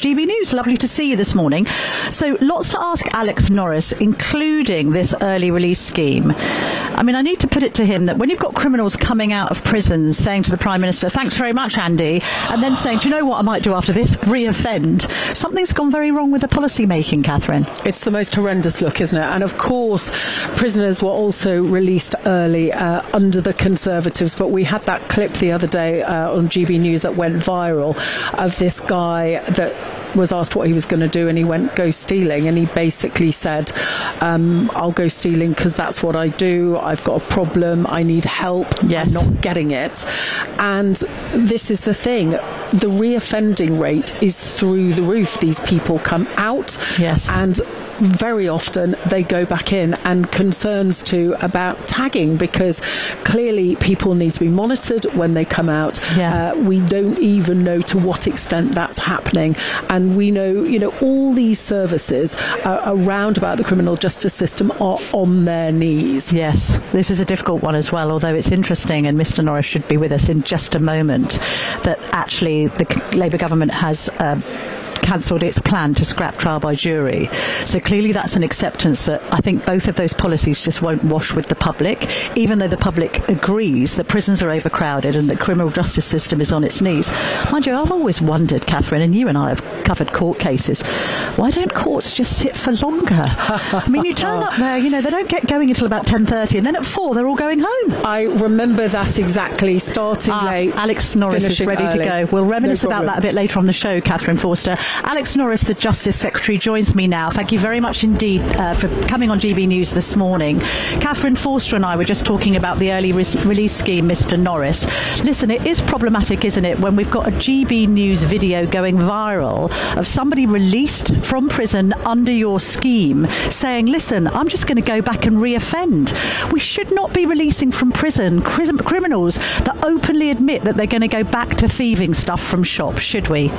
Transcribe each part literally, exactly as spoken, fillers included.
G B News. Lovely to see you this morning. So lots to ask Alex Norris, including this early release scheme. I mean, I need to put it to him that when you've got criminals coming out of prison saying to the Prime Minister, thanks very much, Andy, and then saying, do you know what I might do after this? Re-offend. Something's gone very wrong with the policy making, Catherine. It's the most horrendous look, isn't it? And of course, prisoners were also released early uh, under the Conservatives, but we had that clip the other day uh, on G B News that went viral of this guy that was asked what he was going to do, and he went go stealing, and he basically said, um, I'll go stealing because that's what I do. I've got a problem. I need help. Yes. I'm not getting it. And this is the thing. The reoffending rate is through the roof. These people come out, yes, and very often they go back in, and concerns too about tagging, because clearly people need to be monitored when they come out. Yeah. Uh, we don't even know to what extent that's happening, and we know, you know, all these services uh, around about the criminal justice system are on their knees. Yes, this is a difficult one as well, although it's interesting, and Mr Norris should be with us in just a moment, that actually the Labour government has uh, cancelled its plan to scrap trial by jury. So clearly that's an acceptance that I think both of those policies just won't wash with the public, even though the public agrees that prisons are overcrowded and the criminal justice system is on its knees. Mind you, I've always wondered, Catherine, and you and I have covered court cases, why don't courts just sit for longer? I mean, you turn up there, you know, they don't get going until about ten thirty, and then at four they're all going home. I remember that exactly, starting Ah, late. Alex Norris is ready early. to go. We'll reminisce No about problem. that a bit later on the show, Catherine Forster. Alex Norris, the Justice Secretary, joins me now. Thank you very much indeed uh, for coming on G B News this morning. Catherine Forster and I were just talking about the early re- release scheme, Mr Norris. Listen, it is problematic, isn't it, when we've got a G B News video going viral of somebody released from prison under your scheme saying, listen, I'm just going to go back and re-offend. We should not be releasing from prison cri- criminals that openly admit that they're going to go back to thieving stuff from shops, should we?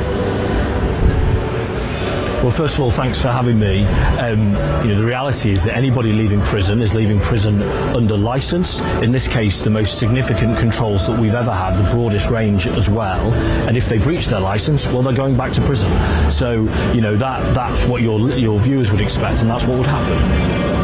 Well, first of all, thanks for having me. Um, you know, the reality is that anybody leaving prison is leaving prison under licence. In this case, the most significant controls that we've ever had, the broadest range as well. And if they breach their licence, well, they're going back to prison. So, you know, that that's what your your viewers would expect, and that's what would happen.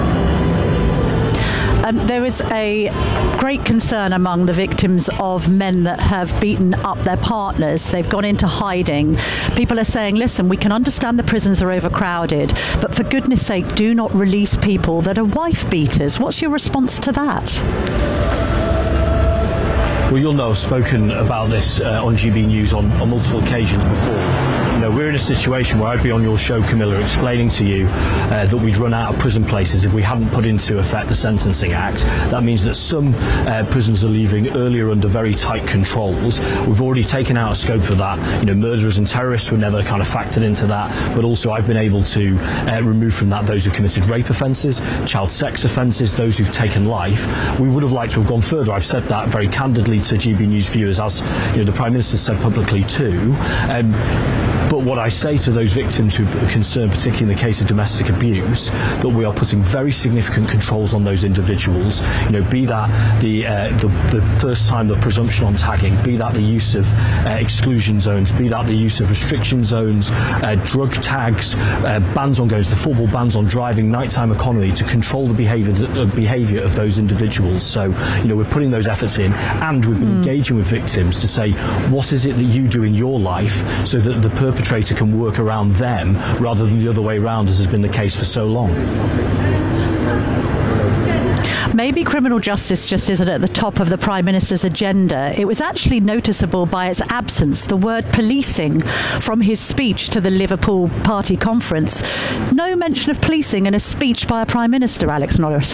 Um, there is a great concern among the victims of men that have beaten up their partners. They've gone into hiding. People are saying, listen, we can understand the prisons are overcrowded, but for goodness sake, do not release people that are wife beaters. What's your response to that? Well, you'll know I've spoken about this uh, on G B News on, on multiple occasions before. You know, we're in a situation where I'd be on your show, Camilla, explaining to you uh, that we'd run out of prison places if we hadn't put into effect the Sentencing Act. That means that some uh, prisons are leaving earlier under very tight controls. We've already taken out a scope of that. You know, murderers and terrorists were never kind of factored into that, but also I've been able to uh, remove from that those who committed rape offences, child sex offences, those who've taken life. We would have liked to have gone further. I've said that very candidly to G B News viewers, as you know, the Prime Minister said publicly too. Um, But what I say to those victims who are concerned, particularly in the case of domestic abuse, that we are putting very significant controls on those individuals. You know, be that the uh, the, the first time the presumption on tagging, be that the use of uh, exclusion zones, be that the use of restriction zones, uh, drug tags, uh, bans on goes, the football bans on driving, nighttime economy, to control the behaviour the behaviour of those individuals. So, you know, we're putting those efforts in, and we've been mm. engaging with victims to say, what is it that you do in your life so that the perpetrator perpetrator can work around them rather than the other way around, as has been the case for so long. Maybe criminal justice just isn't at the top of the Prime Minister's agenda. It was actually noticeable by its absence, the word policing, from his speech to the Liverpool Party conference. No mention of policing in a speech by a Prime Minister, Alex Norris.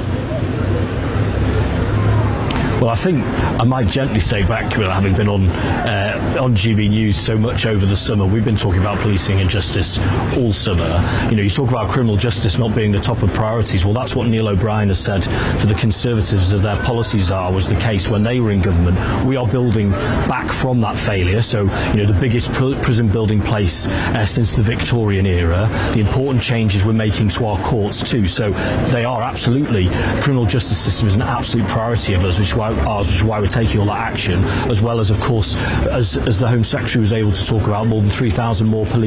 Well, I think I might gently say back, well, having been on uh, on G B News so much over the summer, we've been talking about policing and justice all summer. You know, you talk about criminal justice not being the top of priorities. Well, that's what Neil O'Brien has said for the Conservatives that their policies are was the case when they were in government. We are building back from that failure. So, you know, the biggest pr- prison building place uh, since the Victorian era. The important changes we're making to our courts too. So they are absolutely, the criminal justice system is an absolute priority of us, which is why ours, which is why we're taking all that action, as well as, of course, as, as the Home Secretary was able to talk about, more than three thousand more police